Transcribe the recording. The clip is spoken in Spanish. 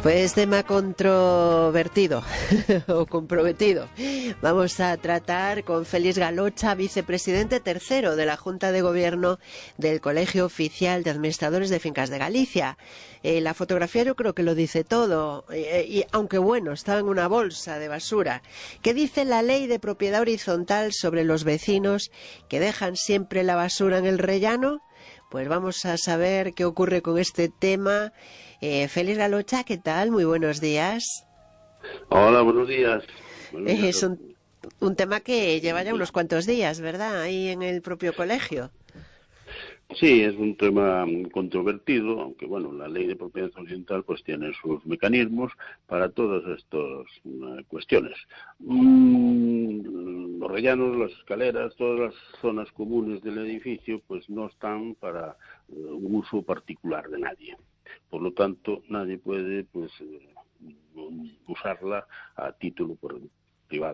Pues tema controvertido o comprometido. Vamos a tratar con Félix Galocha, vicepresidente tercero de la Junta de Gobierno del Colegio Oficial de Administradores de Fincas de Galicia. La fotografía yo creo que lo dice todo, y aunque bueno, estaba en una bolsa de basura. ¿Qué dice la ley de propiedad horizontal sobre los vecinos que dejan siempre la basura en el rellano? Pues vamos a saber qué ocurre con este tema. Félix Galocha, ¿qué tal? Muy buenos días. Hola, buenos días. Es un tema que lleva ya unos cuantos días, ¿verdad? Ahí en el propio colegio. Sí, es un tema controvertido, aunque bueno, la ley de propiedad horizontal pues tiene sus mecanismos para todas estas cuestiones. Los rellanos, las escaleras, todas las zonas comunes del edificio pues no están para un uso particular de nadie. Por lo tanto, nadie puede usarla a título